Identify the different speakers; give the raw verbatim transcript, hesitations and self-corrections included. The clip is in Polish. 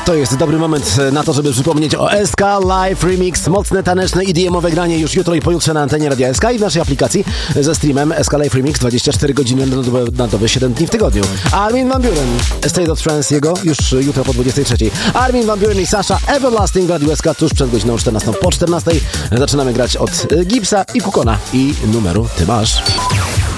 Speaker 1: To jest dobry moment na to, żeby przypomnieć o S K Live Remix. Mocne, taneczne i D M-owe granie już jutro i pojutrze na antenie Radia S K i w naszej aplikacji ze streamem S K Live Remix dwadzieścia cztery godziny na dobę, na dobę siedem dni w tygodniu. Armin van Buuren, State of Trance jego już jutro po dwudziestej trzeciej. Armin van Buuren i Sasha Everlasting w Radiu S K tuż przed godziną czternastą. Po czternastej zaczynamy grać od Gipsa i Kukona i numeru Ty masz.